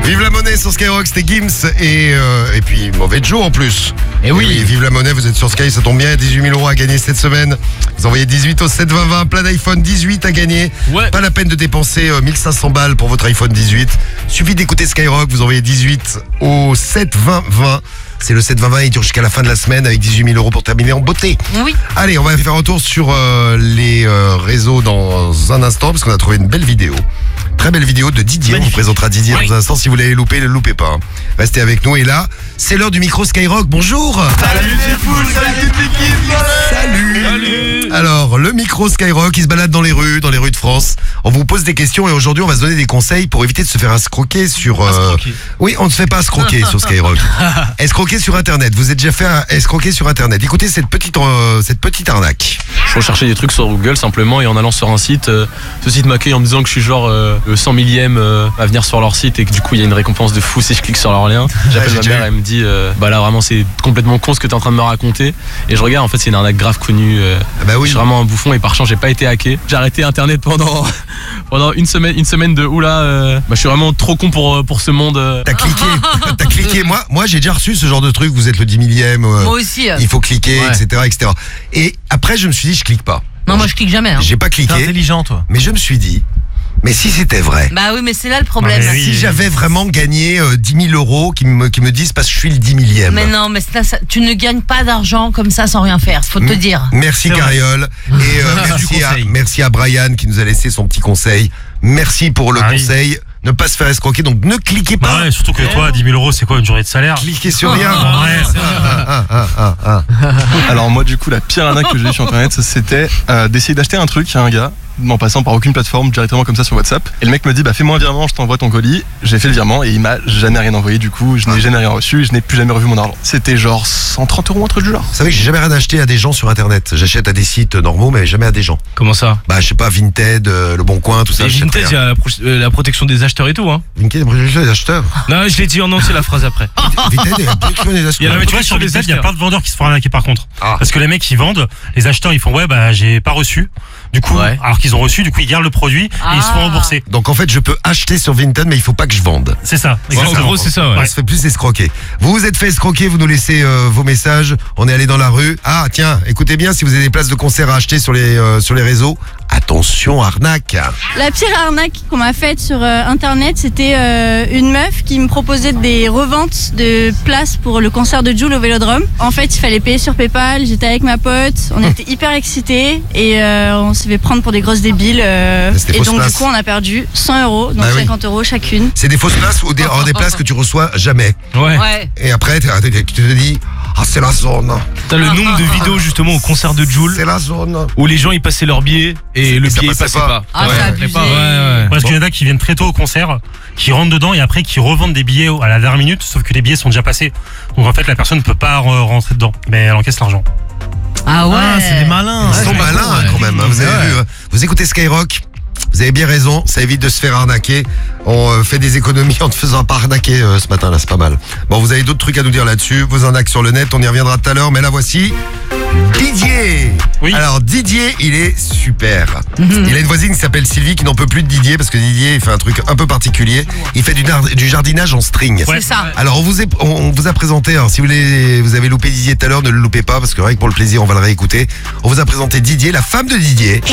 Vive la monnaie sur Skyrock, c'était Gims et puis Mauvais Joe en plus. Et oui, vive la monnaie, vous êtes sur Sky, ça tombe bien, 18 000 € à gagner cette semaine. Vous envoyez 18 au 7 20 20, plein d'iPhone 18 à gagner. Ouais. Pas la peine de dépenser 1500 balles pour votre iPhone 18. Suffit d'écouter Skyrock, vous envoyez 18 au 7 20 20. C'est le 7 20 20, il dure jusqu'à la fin de la semaine avec 18 000 € pour terminer en beauté. Oui. Allez, on va faire un tour sur les réseaux dans un instant parce qu'on a trouvé une belle vidéo. Très belle vidéo de Didier. On vous présentera Didier dans un instant. Si vous l'avez loupé, ne le loupez pas. Restez avec nous. Et là, c'est l'heure du micro Skyrock. Bonjour. Salut c'est fou, salut toute l'équipe. Salut. Alors, le micro Skyrock, il se balade dans les rues de France. On vous pose des questions et aujourd'hui, on va se donner des conseils pour éviter de se faire escroquer sur... Oui, on ne se fait pas escroquer sur Skyrock. Escroquer sur Internet. Vous êtes déjà fait escroquer sur Internet. Écoutez cette petite arnaque. je recherchais des trucs sur Google simplement et en allant sur un site, ce site m'accueille en me disant que je suis genre le 100 millième à venir sur leur site et que du coup il y a une récompense de fou si je clique sur leur lien. J'appelle ma mère, elle me dit bah là vraiment c'est complètement con ce que t'es en train de me raconter et je regarde en fait c'est une arnaque grave connue. Bah oui. Je suis vraiment un bouffon et par chance j'ai pas été hacké. J'ai arrêté internet pendant une semaine de oula je suis vraiment trop con pour ce monde. T'as cliqué. Moi j'ai déjà reçu ce genre de truc, vous êtes le 10 millième. Moi aussi. Il faut cliquer, etc. Et après je me suis dit je clique pas. Non, moi je clique jamais. Hein. J'ai pas cliqué. T'es intelligent toi. Mais je me suis dit, mais si c'était vrai. Bah oui, mais c'est là le problème. Ouais, oui. Si j'avais vraiment gagné 10 000 € qui me disent parce que je suis le 10 millième. Mais non, mais tu ne gagnes pas d'argent comme ça sans rien faire, faut te dire. Merci C'est vrai. Cariole. Et merci à Brian qui nous a laissé son petit conseil. Merci pour le conseil. Ne pas se faire escroquer, donc ne cliquez pas. Bah ouais, surtout que toi, 10 000 € c'est quoi une journée de salaire? Cliquez sur rien. Alors moi du coup la pire arnaque que j'ai eue sur internet c'était d'essayer d'acheter un truc à un gars en passant par aucune plateforme, directement comme ça sur WhatsApp. Et le mec me dit bah fais-moi un virement, je t'envoie ton colis. J'ai fait le virement et il m'a jamais rien envoyé, du coup je n'ai jamais rien reçu, je n'ai plus jamais revu mon argent. C'était genre 130 €, un truc du genre. Vous savez que j'ai jamais rien acheté à des gens sur internet. J'achète à des sites normaux mais jamais à des gens. Comment ça? Bah je sais pas, Vinted, Le Bon Coin, tout ça. Et j'achète Vinted, il y rien. a la protection des acheteurs et tout, hein. Vinted, les acheteurs. Non, je l'ai dit en entier la phrase après. Vinted, il y a la protection des Il y a acheteurs. la Mais tu vois, sur les Vinted, il y a acheteurs. plein de vendeurs qui se font arnaquer par contre. Ah. Parce que les mecs, ils vendent, les acheteurs, ils font ouais, bah j'ai pas reçu. Du coup, Ouais. alors qu'ils ont reçu, du coup, ils gardent le produit et ils se font rembourser. Donc en fait, je peux acheter sur Vinted, mais il faut pas que je vende. C'est ça. En exactement. gros, c'est ça, ouais. On se fait plus escroquer. Vous vous êtes fait escroquer, vous nous laissez vos messages. On est allé dans la rue. Ah tiens, écoutez bien, si vous avez des places de concert à acheter sur les réseaux, attention arnaque. La pire arnaque qu'on m'a faite sur internet, c'était une meuf qui me proposait des reventes de places pour le concert de Jul au Vélodrome. En fait, il fallait payer sur PayPal, j'étais avec ma pote, on était hyper excités et on s'est fait prendre pour des grosses débiles. C'était Et fausse donc place. du coup, on a perdu 100 €, donc Bah oui. 50 € chacune. C'est des fausses places ou des places que tu reçois jamais. Ouais. Ouais. Et après, tu te dis, ah c'est la zone. T'as le nombre de vidéos justement au concert de Jul C'est la zone. où les gens ils passaient leur billet et le ça billet il passait passait pas. pas. Ah, Ouais. c'est abusé. Ouais. Parce qu'il y en a qui viennent très tôt au concert, qui rentrent dedans et après qui revendent des billets à la dernière minute, sauf que les billets sont déjà passés. Donc en fait, la personne ne peut pas rentrer dedans, mais elle encaisse l'argent. Ah ouais. malins. Ils sont malins hein, quand même. Hein, vous avez vu. Hein. Vous écoutez Skyrock. Vous avez bien raison, ça évite de se faire arnaquer. On fait des économies en ne faisant pas arnaquer ce matin là, c'est pas mal. Bon, vous avez d'autres trucs à nous dire là-dessus, vos arnaques sur le net, on y reviendra tout à l'heure, mais là voici Didier. Oui. Alors Didier, il est super. Il a une voisine qui s'appelle Sylvie qui n'en peut plus de Didier parce que Didier il fait un truc un peu particulier. Il fait du jardinage en string. Ouais. C'est ça. Alors on vous a présenté, alors, si vous avez loupé Didier tout à l'heure, ne le loupez pas parce que rien que pour le plaisir on va le réécouter. On vous a présenté Didier, la femme de Didier.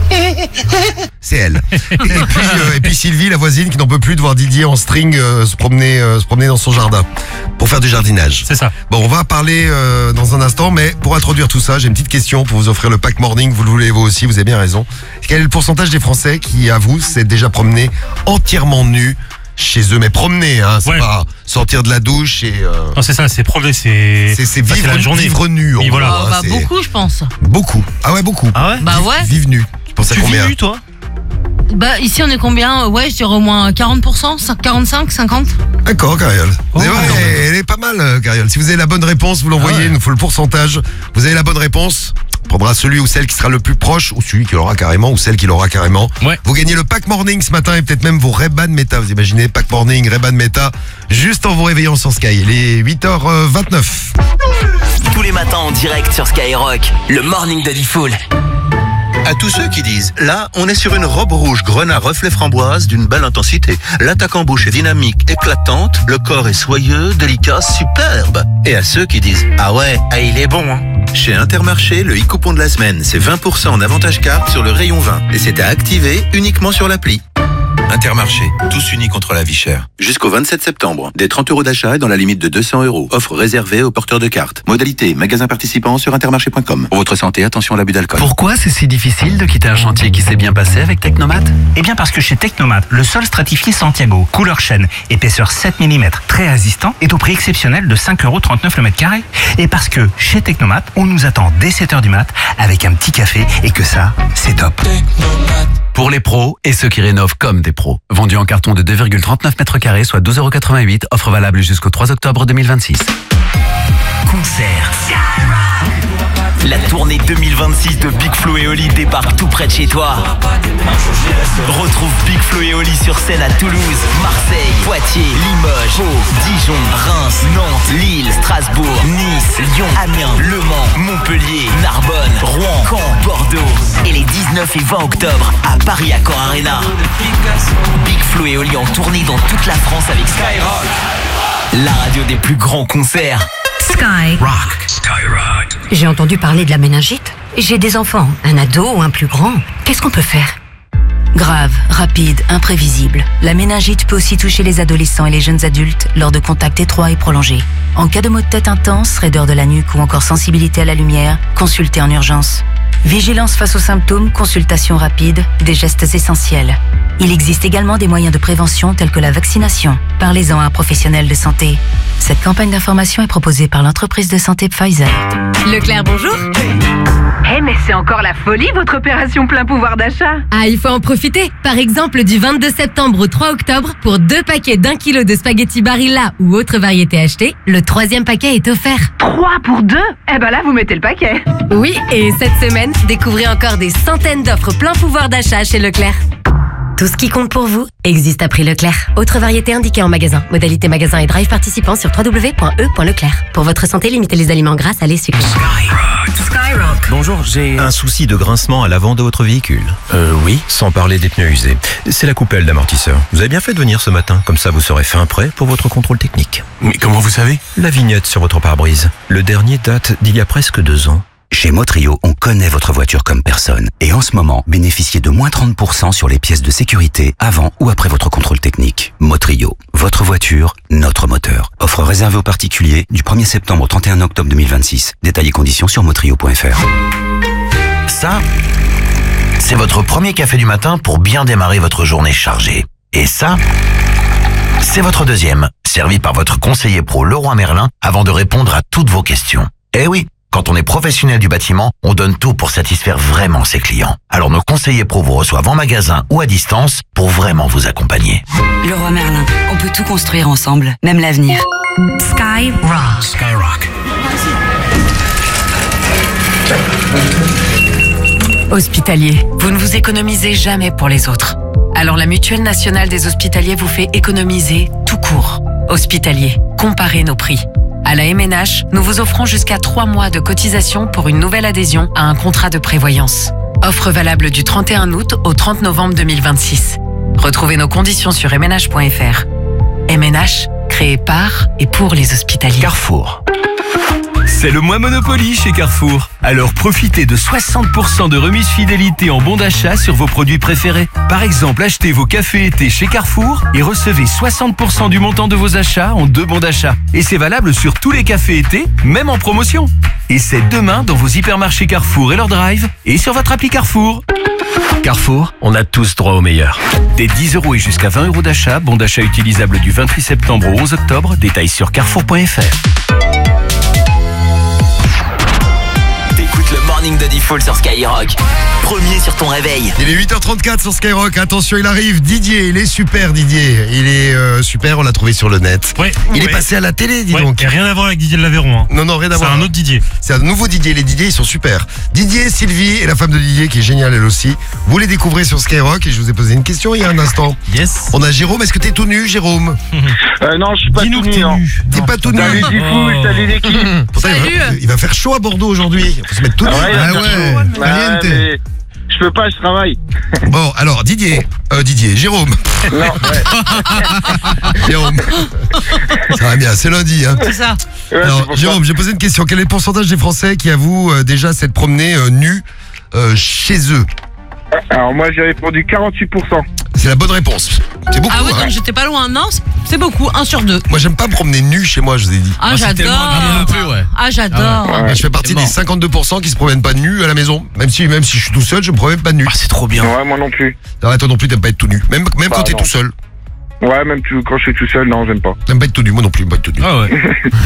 C'est elle. Et puis Sylvie, la voisine qui n'en peut plus de voir Didier en string se promener dans son jardin pour faire du jardinage. C'est ça. Bon, on va parler dans un instant, mais pour introduire tout ça, j'ai une petite question pour vous offrir le pack morning. Vous le voulez vous aussi, vous avez bien raison. Quel est le pourcentage des Français qui, avouent, s'est déjà promené entièrement nu chez eux? Mais promener, hein, c'est Ouais. pas sortir de la douche et Non, c'est ça, c'est promener, c'est vivre, la journée. vivre nu. Oui, en voilà. gros, hein, Bah c'est beaucoup, je pense. beaucoup. Ah ouais, beaucoup. Ah ouais? Bah ouais. Vive nu. Tu penses à Tu combien? vis nu, toi? Bah ici on est combien? Ouais, je dirais au moins 40%, 45, 50. D'accord, Cariole. Elle est pas mal, Cariole. Si vous avez la bonne réponse, vous l'envoyez, il nous faut le pourcentage. Vous avez la bonne réponse, on prendra celui ou celle qui sera le plus proche, ou celui qui l'aura carrément, ou celle qui l'aura carrément. Ouais. Vous gagnez le pack morning ce matin et peut-être même vos Ray-Ban Meta. Vous imaginez, pack morning, Ray-Ban Meta, juste en vous réveillant sur Sky. Il est 8h29. Tous les matins en direct sur Skyrock, le morning de Diffoul. À tous ceux qui disent, là, on est sur une robe rouge grenat reflet framboise d'une belle intensité. L'attaque en bouche est dynamique, éclatante, le corps est soyeux, délicat, superbe. Et à ceux qui disent, ah ouais, il est bon, hein. Chez Intermarché, le e-coupon de la semaine, c'est 20% en avantage carte sur le rayon 20. Et c'est à activer uniquement sur l'appli. Intermarché, tous unis contre la vie chère. Jusqu'au 27 septembre, des 30 € d'achat et dans la limite de 200 €. Offre réservée aux porteurs de cartes. Modalité, magasin participant sur intermarché.com. Pour votre santé, attention à l'abus d'alcool. Pourquoi c'est si difficile de quitter un chantier qui s'est bien passé avec Technomat? Eh bien parce que chez Technomat, le sol stratifié Santiago, couleur chêne, épaisseur 7 mm, très résistant, est au prix exceptionnel de 5,39 € le mètre carré. Et parce que chez Technomat, on nous attend dès 7h du mat avec un petit café et que ça, c'est top. Pour les pros et ceux qui rénovent comme des pros. Vendu en carton de 2,39 m², soit 12,88 €. Offre valable jusqu'au 3 octobre 2026. Concert. La tournée 2026 de Big Flo et Oli débarque tout près de chez toi. Retrouve Big Flo et Oli sur scène à Toulouse, Marseille, Poitiers, Limoges, Pau, Dijon, Reims, Nantes, Lille, Strasbourg, Nice, Lyon, Amiens, Le Mans, Montpellier, Narbonne, Rouen, Caen, Bordeaux. Et les 19 et 20 octobre à Paris Accor Arena. Big Flo et Oli en tournée dans toute la France avec Skyrock, la radio des plus grands concerts. Skyrock. J'ai entendu parler de la méningite. J'ai des enfants, un ado ou un plus grand. Qu'est-ce qu'on peut faire? Grave, rapide, imprévisible. La méningite peut aussi toucher les adolescents et les jeunes adultes lors de contacts étroits et prolongés. En cas de maux de tête intense, raideur de la nuque ou encore sensibilité à la lumière, consultez en urgence. Vigilance face aux symptômes, consultation rapide, des gestes essentiels. Il existe également des moyens de prévention tels que la vaccination. Parlez-en à un professionnel de santé. Cette campagne d'information est proposée par l'entreprise de santé Pfizer. Leclerc, bonjour. Mais c'est encore la folie, votre opération plein pouvoir d'achat. Ah, il faut en profiter. Par exemple, du 22 septembre au 3 octobre, pour 2 paquets d'1 kilo de spaghettis Barilla ou autre variété achetée, le 3e paquet est offert. 3 pour 2 ? Eh ben là, vous mettez le paquet. Oui, et cette semaine, découvrez encore des centaines d'offres plein pouvoir d'achat chez Leclerc. Tout ce qui compte pour vous existe à prix Leclerc. Autre variété indiquée en magasin. Modalité magasin et drive participant sur www.e.leclerc. Pour votre santé, limitez les aliments gras, salés, sucrés. Skyrock. Bonjour, j'ai un souci de grincement à l'avant de votre véhicule. Oui. Sans parler des pneus usés. C'est la coupelle d'amortisseur. Vous avez bien fait de venir ce matin. Comme ça, vous serez fin prêt pour votre contrôle technique. Mais comment vous savez? La vignette sur votre pare-brise. Le dernier date d'il y a presque 2 ans. Chez Motrio, on connaît votre voiture comme personne. Et en ce moment, bénéficiez de moins 30% sur les pièces de sécurité avant ou après votre contrôle technique. Motrio, votre voiture, notre moteur. Offre réservée aux particuliers du 1er septembre au 31 octobre 2026. Détails et conditions sur motrio.fr. Ça, c'est votre premier café du matin pour bien démarrer votre journée chargée. Et ça, c'est votre deuxième, servi par votre conseiller pro Leroy Merlin avant de répondre à toutes vos questions. Eh oui, quand on est professionnel du bâtiment, on donne tout pour satisfaire vraiment ses clients. Alors nos conseillers pro vous reçoivent en magasin ou à distance pour vraiment vous accompagner. Leroy Merlin, on peut tout construire ensemble, même l'avenir. Skyrock. Hospitalier, vous ne vous économisez jamais pour les autres. Alors la Mutuelle nationale des hospitaliers vous fait économiser tout court. Hospitalier, comparez nos prix. À la MNH, nous vous offrons jusqu'à 3 mois de cotisation pour une nouvelle adhésion à un contrat de prévoyance. Offre valable du 31 août au 30 novembre 2026. Retrouvez nos conditions sur mnh.fr. MNH, créé par et pour les hospitaliers. Carrefour. C'est le mois Monopoly chez Carrefour. Alors profitez de 60% de remise fidélité en bon d'achat sur vos produits préférés. Par exemple, achetez vos cafés été chez Carrefour et recevez 60% du montant de vos achats en 2 bons d'achat. Et c'est valable sur tous les cafés été, même en promotion. Et c'est demain dans vos hypermarchés Carrefour et leur drive et sur votre appli Carrefour. Carrefour, on a tous droit au meilleur. Des 10 € et jusqu'à 20 € d'achat, bon d'achat utilisable du 28 septembre au 11 octobre, détails sur carrefour.fr. Le morning de Diffoul sur Skyrock. Premier sur ton réveil. Il est 8h34 sur Skyrock. Attention, il arrive. Didier, il est super, Didier. Il est super, on l'a trouvé sur le net. Ouais. Il est passé à la télé, dis donc. Et rien à voir avec Didier de l'Aveyron. Hein. Non, rien à voir. C'est un autre Didier. C'est un nouveau Didier. Les Didier, ils sont super. Didier, Sylvie et la femme de Didier qui est géniale elle aussi. Vous les découvrez sur Skyrock et je vous ai posé une question il y a un instant. Yes. On a Jérôme. Est-ce que t'es tout nu, Jérôme? Non, je suis pas tout nu. T'es pas tout nu. Salut Diffoul, salut l'équipe. Il va faire chaud à Bordeaux aujourd'hui. Il faut se mettre tout nu. Je Je peux pas, je travaille. Bon, alors Jérôme. Non, ouais. Jérôme. Ça va bien, c'est lundi. Hein. C'est ça. Alors, Jérôme, j'ai posé une question. Quel est le pourcentage des Français qui avouent déjà s'être promenés nus chez eux? Alors moi j'ai répondu 48%. C'est la bonne réponse. C'est beaucoup. Ah ouais, hein. donc j'étais pas loin. Non, c'est beaucoup. 1 sur 2. Moi, j'aime pas me promener nu chez moi, je vous ai dit. Ah, j'adore. Ah, j'adore. Moi, je fais partie des 52% qui se promènent pas nus à la maison. Même si je suis tout seul, je me promène pas nu. Ah, c'est trop bien. Ouais, moi non plus. Non, toi non plus, t'aimes pas être tout nu. Même quand t'es non. tout seul. Ouais, même quand je suis tout seul, non, j'aime pas. T'aimes pas être tout nu, moi non plus, pas être tout nu. Ah ouais.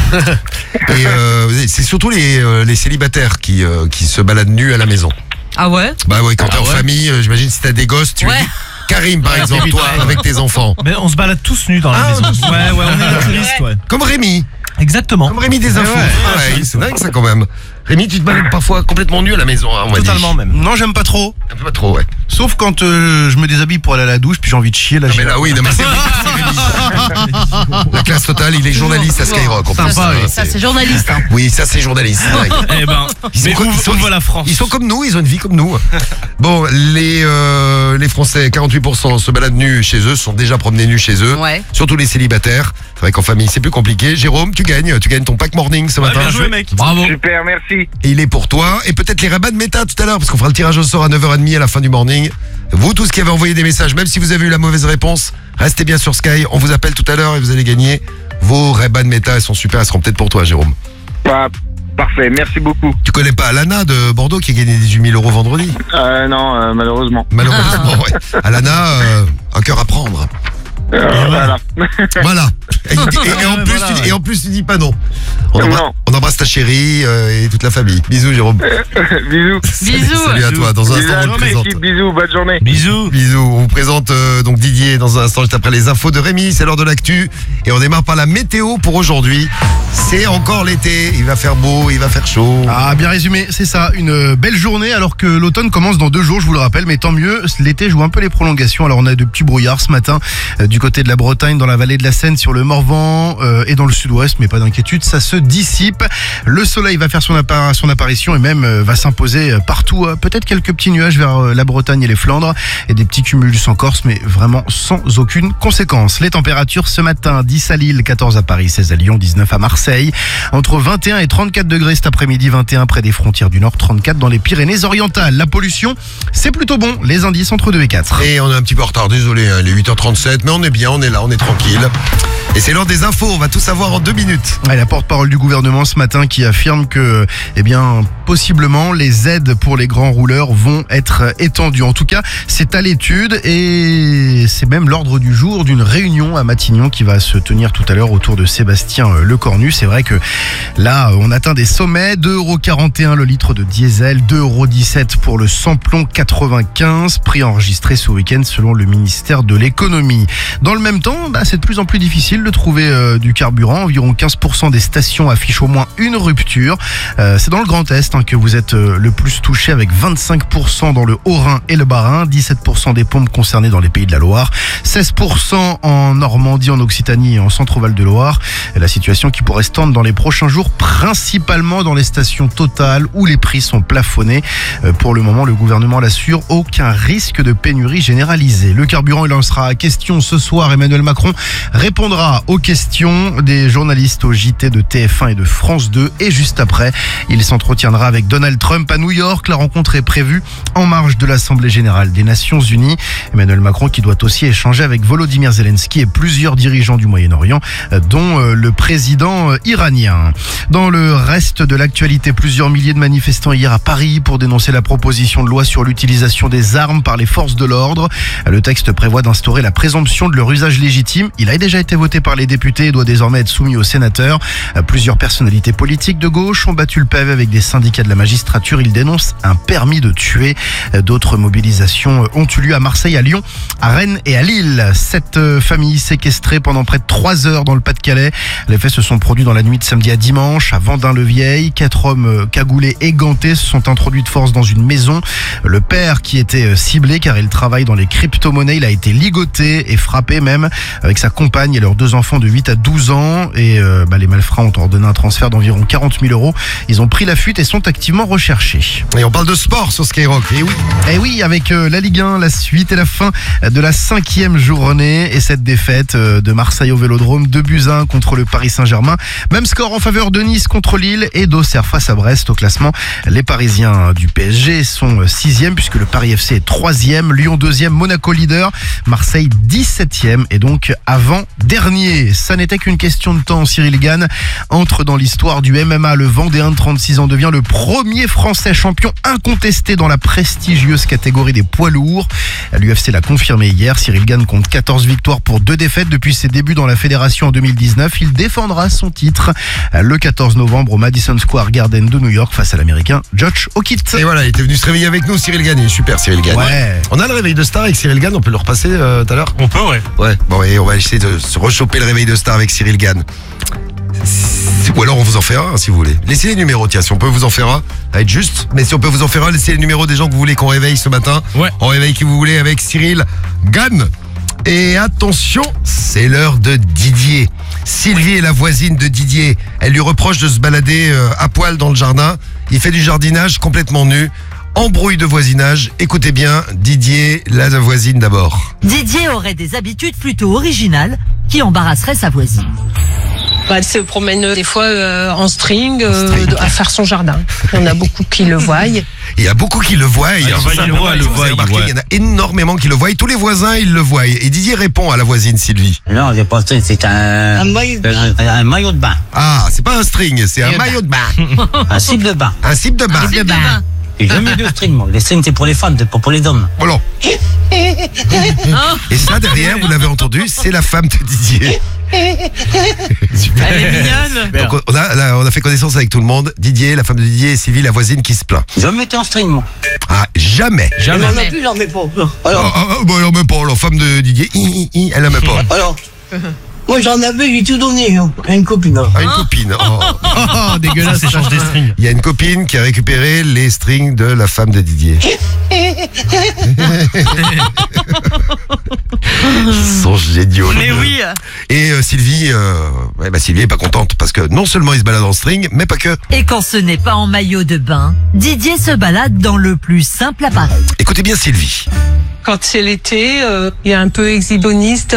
Et c'est surtout les célibataires qui se baladent nus à la maison. Ah ouais? Bah ouais, quand t'es en famille, j'imagine si t'as des gosses, tu Ouais. dis, Karim par exemple, toi avec tes enfants. Mais on se balade tous nus dans la maison. Ouais, on est naturiste, ouais. Comme Rémi. Exactement. Comme Rémi des infos. Ouais. C'est dingue ça quand même. Rémi, tu te balades parfois complètement nu à la maison, hein, on m'a dit. Totalement même. Non, j'aime pas trop. Pas trop, ouais. Sauf quand je me déshabille pour aller à la douche, puis j'ai envie de chier. Là, mais là, oui, non, mais c'est Rémi. La classe totale, il est journaliste à Skyrock. En plus. Ça, c'est journaliste. Hein. Oui, ça c'est journaliste. Eh ben, on voit la France. Ils sont comme nous, ils ont une vie comme nous. Bon, les Français, 48% se baladent nus chez eux, sont déjà promenés nus chez eux. Ouais. Surtout les célibataires. C'est vrai qu'en famille, c'est plus compliqué. Jérôme, tu gagnes ton pack morning ce matin. Bien joué, mec. Bravo. Super, merci. Et il est pour toi. Et peut-être les rabats de méta tout à l'heure, parce qu'on fera le tirage au sort à 9h30 à la fin du morning. Vous tous qui avez envoyé des messages, même si vous avez eu la mauvaise réponse, restez bien sur Sky. On vous appelle tout à l'heure et vous allez gagner vos rabats de méta. Elles sont super, elles seront peut-être pour toi, Jérôme. Bah, parfait, merci beaucoup. Tu connais pas Alana de Bordeaux qui a gagné 18 000 € vendredi? Non, malheureusement. Malheureusement, ouais. Alana, un cœur à prendre. Voilà. Voilà. Et en plus, tu dis pas non. On embrasse ta chérie et toute la famille. Bisous, Jérôme. Bisous. Salut à toi. Dans un instant, on te présente. Bisous, bonne journée. Bisous. On vous présente donc Didier dans un instant, juste après les infos de Rémi. C'est l'heure de l'actu. Et on démarre par la météo pour aujourd'hui. C'est encore l'été. Il va faire beau, il va faire chaud. Ah, bien résumé, c'est ça. Une belle journée alors que l'automne commence dans 2 jours, je vous le rappelle. Mais tant mieux, l'été joue un peu les prolongations. Alors on a de petits brouillards ce matin du côté de la Bretagne, dans la vallée de la Seine, sur le Morvan et dans le sud-ouest. Mais pas d'inquiétude, ça se dissipe. Le soleil va faire son apparition et même va s'imposer partout. Peut-être quelques petits nuages vers la Bretagne et les Flandres et des petits cumulus en Corse, mais vraiment sans aucune conséquence. Les températures ce matin, 10 à Lille, 14 à Paris, 16 à Lyon, 19 à Marseille. Entre 21 et 34 degrés cet après-midi, 21 près des frontières du Nord, 34 dans les Pyrénées-Orientales. La pollution, c'est plutôt bon. Les indices entre 2 et 4. Et on est un petit peu en retard, désolé, hein, les 8h37, mais on est bien, on est là, on est tranquille. Et c'est l'heure des infos, on va tout savoir en 2 minutes. Ouais, la porte-parole du gouvernement ce matin qui affirme que, possiblement, les aides pour les grands rouleurs vont être étendues. En tout cas, c'est à l'étude et c'est même l'ordre du jour d'une réunion à Matignon qui va se tenir tout à l'heure autour de Sébastien Lecornu. C'est vrai que là, on atteint des sommets, 2,41 € le litre de diesel, 2,17 € pour le samplon 95, prix enregistré ce week-end selon le ministère de l'économie. Dans le même temps, c'est de plus en plus difficile de trouver du carburant. Environ 15% des stations affichent au moins une rupture. C'est dans le Grand Est que vous êtes le plus touché, avec 25% dans le Haut-Rhin et le Bas-Rhin, 17% des pompes concernées dans les Pays de la Loire, 16% en Normandie, en Occitanie et en Centre-Val de Loire. La situation qui pourrait se tendre dans les prochains jours, principalement dans les stations Total où les prix sont plafonnés. Pour le moment, le gouvernement l'assure, aucun risque de pénurie généralisée. Le carburant, il en sera à question ce soir. Emmanuel Macron répondra aux questions des journalistes au JT de TF1 et de France 2. Et juste après, il s'entretiendra avec Donald Trump à New York. La rencontre est prévue en marge de l'Assemblée Générale des Nations Unies. Emmanuel Macron qui doit aussi échanger avec Volodymyr Zelensky et plusieurs dirigeants du Moyen-Orient, dont le président iranien. Dans le reste de l'actualité, plusieurs milliers de manifestants hier à Paris pour dénoncer la proposition de loi sur l'utilisation des armes par les forces de l'ordre. Le texte prévoit d'instaurer la présomption de leur usage légitime. Il a déjà été voté par les députés et doit désormais être soumis aux sénateurs. Plusieurs personnalités politiques de gauche ont battu le pavé avec des syndicats de la magistrature. Ils dénoncent un permis de tuer. D'autres mobilisations ont eu lieu à Marseille, à Lyon, à Rennes et à Lille. 7 familles séquestrées pendant près de 3 heures dans le Pas-de-Calais. Les faits se sont produits dans la nuit de samedi à dimanche à Vendin-le-Vieil. 4 hommes cagoulés et gantés se sont introduits de force dans une maison. Le père, qui était ciblé car il travaille dans les crypto-monnaies, il a été ligoté et frappé même, avec sa compagne et leurs 2 deux enfants de 8 à 12 ans et les malfrats ont ordonné un transfert d'environ 40 000 €. Ils ont pris la fuite et sont activement recherchés. Et on parle de sport sur Skyrock, et oui. Et oui, avec la Ligue 1, la suite et la fin de la 5e journée et cette défaite de Marseille au Vélodrome, 2-1 contre le Paris Saint-Germain. Même score en faveur de Nice contre Lille et d'Auxerre face à Brest. Au classement, les Parisiens du PSG sont 6e puisque le Paris FC est 3e, Lyon 2e, Monaco leader, Marseille 17e et donc avant-dernier. Ça n'était qu'une question de temps. Cyril Gane entre dans l'histoire du MMA. Le Vendéen de 36 ans devient le premier Français champion incontesté dans la prestigieuse catégorie des poids lourds. L'UFC l'a confirmé hier. Cyril Gane compte 14 victoires pour 2 défaites depuis ses débuts dans la fédération en 2019. Il défendra son titre le 14 novembre au Madison Square Garden de New York face à l'américain Josh Okitt. Et voilà, il était venu se réveiller avec nous, Cyril Gane. Il est super, Cyril Gane. Ouais. On a le réveil de star avec Cyril Gane, on peut le repasser tout à l'heure? On peut, ouais. Ouais, bon, et on va essayer de se rechoper le réveil de star avec Cyril Gane. Ou alors on vous en fait un, si vous voulez. Laissez les numéros, tiens, si on peut vous en faire un, ça va être juste. Mais si on peut vous en faire un, laissez les numéros des gens que vous voulez qu'on réveille ce matin. Ouais. On réveille qui vous voulez avec Cyril Gane. Et attention, c'est l'heure de Didier. Sylvie est la voisine de Didier. Elle lui reproche de se balader à poil dans le jardin. Il fait du jardinage complètement nu. Embrouille de voisinage. Écoutez bien, Didier, la voisine d'abord. Didier aurait des habitudes plutôt originales qui embarrasseraient sa voisine. Elle se promène des fois en string, à faire son jardin. Il y en a beaucoup qui le voient. Il y a beaucoup qui le voient. Il y en a énormément qui le voient. Tous les voisins, ils le voient. Et Didier répond à la voisine Sylvie. Non, j'ai pas string, c'est un maillot de bain. Ah, c'est pas un string, c'est un maillot de bain. Un slip de bain. Un slip de bain. J'ai jamais de string, moi. Les strings, c'est pour les femmes, c'est pas pour les hommes. Voilà. Et ça, derrière, vous l'avez entendu, c'est la femme de Didier. Super. Elle est mignonne. Donc on a fait connaissance avec tout le monde. Didier, la femme de Didier et Sylvie, la voisine qui se plaint. Jamais été en string, moi. Ah, jamais. Jamais. Elle non plus, j'en mets pas. Alors. Elle en met pas, la femme de Didier, elle en met pas. Alors. Moi j'en avais, j'ai tout donné à une copine. À une copine. Oh, dégueulasse, échange des strings. Il y a une copine qui a récupéré les strings de la femme de Didier. Ils sont géniaux. Mais oui. Et Sylvie, Sylvie est pas contente parce que non seulement il se balade en string, mais pas que. Et quand ce n'est pas en maillot de bain, Didier se balade dans le plus simple appareil. Écoutez bien Sylvie. Quand c'est l'été, il est un peu exhiboniste.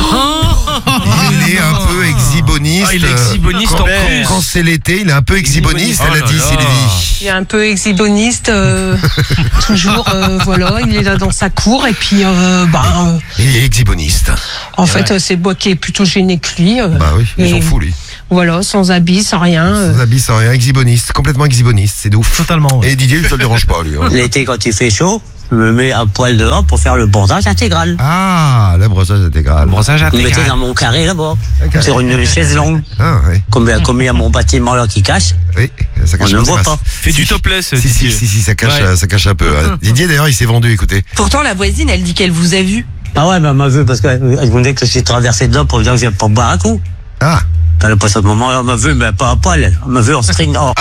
Il est un peu exhiboniste. Il est exhiboniste en plus. Quand c'est l'été, il est un peu exhiboniste, elle a dit Sylvie. Il est un peu exhiboniste. Toujours, voilà, il est là dans sa cour et puis, Il est exhiboniste. En fait, c'est moi qui est plutôt gêné que lui. Bah oui, il s'en fout lui. Voilà, sans habit, sans rien. Sans habit, sans rien, exhiboniste, complètement exhiboniste, c'est de ouf. Totalement. Ouais. Et Didier, ça le dérange pas lui. Hein. L'été, quand il fait chaud, je me mets à poil dehors pour faire le brossage intégral. Ah, le brossage intégral. Vous me mettez dans mon carré là-bas, sur une chaise longue. Ah, oui. Comme il y a mon bâtiment là qui cache. Oui, ça cache. On ne voit pas. Fais du topless, si, ça cache un peu. Didier, d'ailleurs, il s'est vendu, écoutez. Pourtant, la voisine, elle dit qu'elle vous a vu. Ah ouais, mais elle m'a vu parce qu'elle me dit que je suis traversé dedans pour dire que je viens pour boire un coup. Ah. Elle pas ce moment, elle m'a vu, mais pas à poil. Elle m'a vu en string. Oh,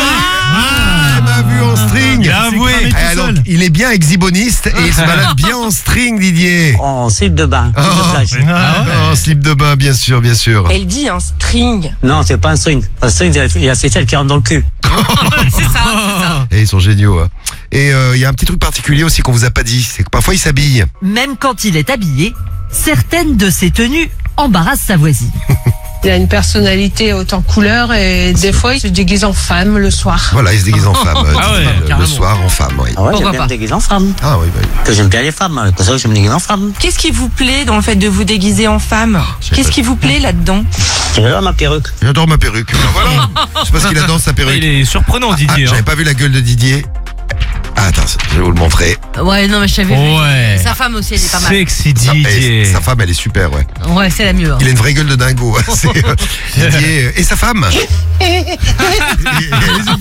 il m'a vu en string. Il a avoué. Alors, il est bien exhiboniste et il se balade bien en string, Didier. En slip de bain. En slip de bain, bien sûr, bien sûr. Elle dit un string. Non, c'est pas un string. Un string, il y a fait celle qui rentre dans le cul. C'est ça. Et ils sont géniaux. Hein. Et il y a un petit truc particulier aussi qu'on vous a pas dit, c'est que parfois il s'habille. Même quand il est habillé, certaines de ses tenues embarrassent sa voisine. Il a une personnalité haute en couleur et des fois il se déguise en femme le soir. Voilà, il se déguise en femme. Le soir en femme, oui. Ah ouais, j'aime bien me déguiser en femme. Ah oui, bah oui. Que j'aime bien les femmes, que ça je me déguise en femme. Qu'est-ce qui vous plaît dans le fait de vous déguiser en femme? Qu'est-ce qui vous plaît là-dedans? J'adore ma perruque. J'adore ma perruque. Voilà. Je sais pas ce qu'il adore sa perruque. Il est surprenant, Didier. J'avais pas vu la gueule de Didier. Ah, attends, je vais vous le montrer. Ouais, non, mais je savais. Ouais. Sa femme aussi, elle est pas mal. Sexy Didier. Sa femme, elle est super, ouais. Ouais, c'est la mieux. Hein. Il a une vraie gueule de dingo. C'est Didier. Et sa femme